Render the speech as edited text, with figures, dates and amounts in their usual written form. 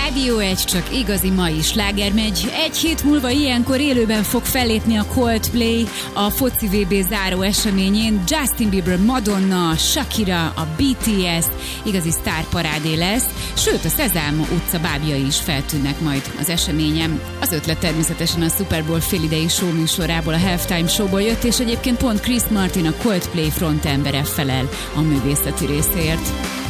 Rádió 1, csak igazi mai slágermegy. Egy hét múlva ilyenkor élőben fog fellépni a Coldplay a foci VB záró eseményén. Justin Bieber, Madonna, Shakira, a BTS, igazi sztárparádé lesz, sőt a Szezám utca bábjai is feltűnnek majd az eseményen. Az ötlet természetesen a Super Bowl félidei show műsorából, a Halftime Showból jött, és egyébként pont Chris Martin, a Coldplay frontembere felel a művészeti részért.